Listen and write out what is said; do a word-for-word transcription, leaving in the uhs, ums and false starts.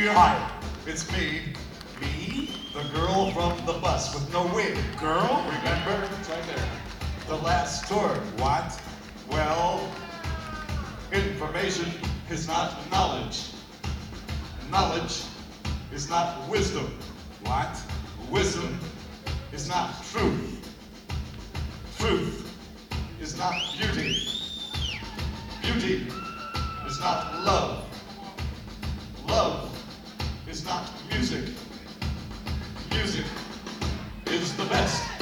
Hi, it's me, Me? the girl from the bus with no wig. Girl? Remember? It's right there. The last tour. What? Well, information is not knowledge. Knowledge is not wisdom. What? Wisdom is not truth. Truth is not beauty. Beauty is not love. Love is not music. Music is the best.